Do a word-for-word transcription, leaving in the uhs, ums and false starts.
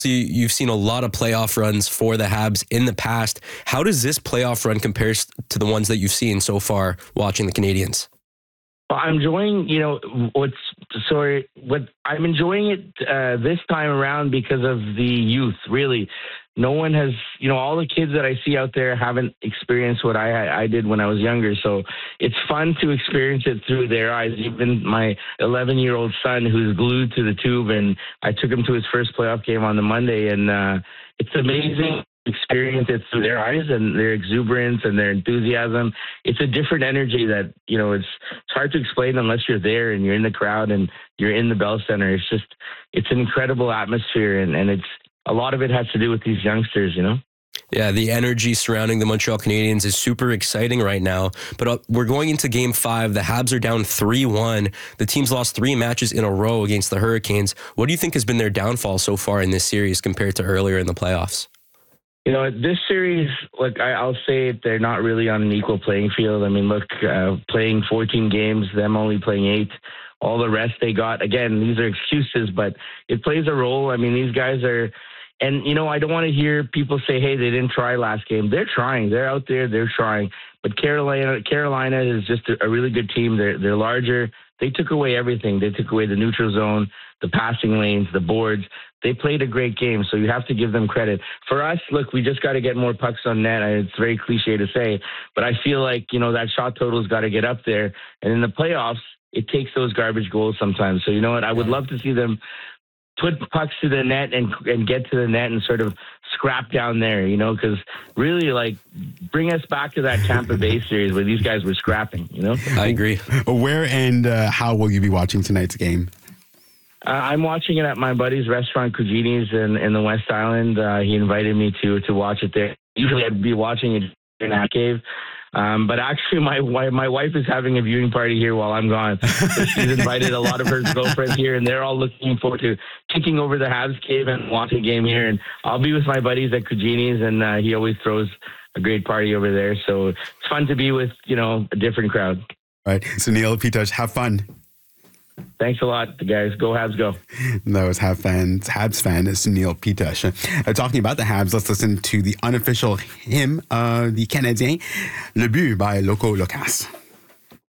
You've seen a lot of playoff runs for the Habs in the past. How does this playoff run compare to the ones that you've seen so far watching the Canadiens? Well, I'm enjoying, you know, what's sorry, what I'm enjoying it uh, this time around because of the youth. Really, no one has, you know, all the kids that I see out there haven't experienced what I I did when I was younger. So it's fun to experience it through their eyes. Even my eleven-year-old son, who's glued to the tube, and I took him to his first playoff game on the Monday, and uh, it's amazing. Experience it through their eyes and their exuberance and their enthusiasm. It's a different energy that, you know, it's it's hard to explain unless you're there and you're in the crowd and you're in the Bell Center. It's just, it's an incredible atmosphere, and, and it's, a lot of it has to do with these youngsters, you know? Yeah, the energy surrounding the Montreal Canadiens is super exciting right now. But uh, we're going into game five. The Habs are down three one. The team's lost three matches in a row against the Hurricanes. What do you think has been their downfall so far in this series compared to earlier in the playoffs? You know, this series, like I, I'll say it, they're not really on an equal playing field. I mean, look, uh, playing fourteen games, them only playing eight, all the rest they got. Again, these are excuses, but it plays a role. I mean, these guys are, and, you know, I don't want to hear people say, hey, they didn't try last game. They're trying. They're out there. They're trying. But Carolina Carolina is just a, a really good team. They're, they're larger. They took away everything. They took away the neutral zone, the passing lanes, the boards. They played a great game, so you have to give them credit. For us, look, we just got to get more pucks on net. It's very cliche to say, but I feel like, you know, that shot total's got to get up there. And in the playoffs, it takes those garbage goals sometimes. So, you know what? I would love to see them put pucks to the net and and get to the net and sort of scrap down there, you know, because really, like, bring us back to that Tampa Bay series where these guys were scrapping, you know? I agree. Where and uh, how will you be watching tonight's game? Uh, I'm watching it at my buddy's restaurant, Cugini's, in, in the West Island. Uh, he invited me to to watch it there. Usually I'd be watching it in that cave. Um, but actually, my wife, my wife is having a viewing party here while I'm gone. So she's invited a lot of her girlfriends here, and they're all looking forward to kicking over the Habs cave and watching a game here. And I'll be with my buddies at Cugini's, and uh, he always throws a great party over there. So it's fun to be with, you know, a different crowd. All right. So Neil Pitosh, have fun. Thanks a lot, guys. Go Habs, go. That was Habs fan, Habs fan Sunil Pitosh. Uh, talking about the Habs, let's listen to the unofficial hymn of the Canadiens, Le But by Loco Locas.